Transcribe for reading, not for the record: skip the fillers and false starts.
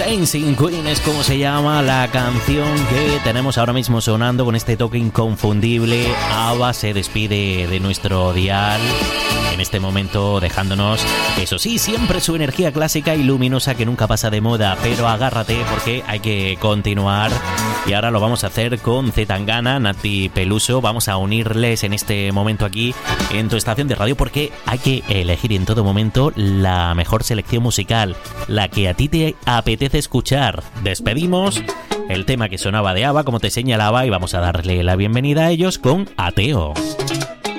Dancing Queen es como se llama la canción que tenemos ahora mismo sonando con este toque inconfundible. ABBA se despide de nuestro dial en este momento dejándonos, eso sí, siempre su energía clásica y luminosa que nunca pasa de moda, pero agárrate porque hay que continuar y ahora lo vamos a hacer con C. Tangana, Nati Peluso. Vamos a unirles en este momento aquí en tu estación de radio porque hay que elegir en todo momento la mejor selección musical, la que a ti te apetece escuchar. Despedimos el tema que sonaba de ABBA, como te señalaba, y vamos a darle la bienvenida a ellos con Ateo.